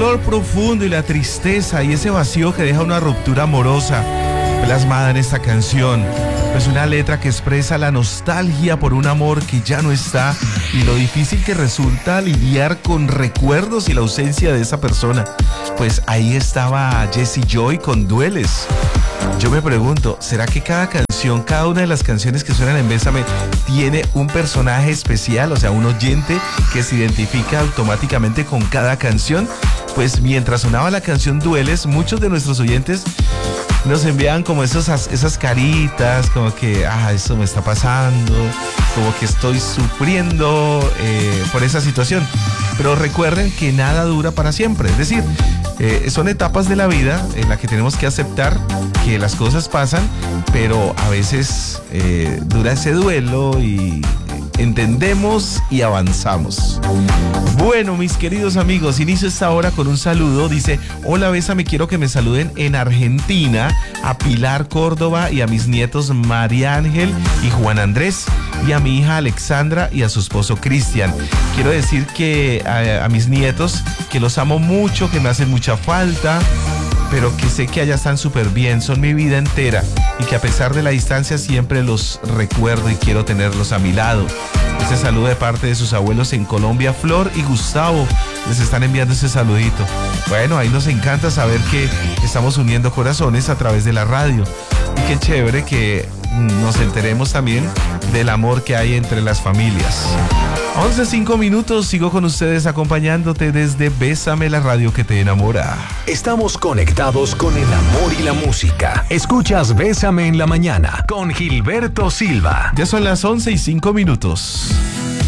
dolor profundo y la tristeza y ese vacío que deja una ruptura amorosa plasmada en esta canción. Pues una letra que expresa la nostalgia por un amor que ya no está y lo difícil que resulta lidiar con recuerdos y la ausencia de esa persona. Pues ahí estaba Jessie Joy con Dueles. Yo me pregunto, ¿será que cada canción, cada una de las canciones que suenan en Bésame tiene un personaje especial, o sea, un oyente que se identifica automáticamente con cada canción? Pues mientras sonaba la canción Dueles, muchos de nuestros oyentes nos enviaban como esas caritas, como que, eso me está pasando, como que estoy sufriendo por esa situación. Pero recuerden que nada dura para siempre, es decir, son etapas de la vida en las que tenemos que aceptar que las cosas pasan, pero a veces dura ese duelo y entendemos y avanzamos. Bueno, mis queridos amigos, inicio esta hora con un saludo. Dice: hola Bésame, quiero que me saluden en Argentina a Pilar Córdoba y a mis nietos María Ángel y Juan Andrés, y a mi hija Alexandra y a su esposo Cristian. Quiero decir que a mis nietos que los amo mucho, que me hacen mucha falta, pero que sé que allá están súper bien, son mi vida entera, y que a pesar de la distancia siempre los recuerdo y quiero tenerlos a mi lado. Este saludo de parte de sus abuelos en Colombia, Flor y Gustavo, les están enviando ese saludito. Bueno, ahí nos encanta saber que estamos uniendo corazones a través de la radio, y qué chévere que nos enteremos también del amor que hay entre las familias. 11:05, sigo con ustedes acompañándote desde Bésame, la radio que te enamora. Estamos conectados con el amor y la música. Escuchas Bésame en la mañana con Gilberto Silva. Ya son las 11:05.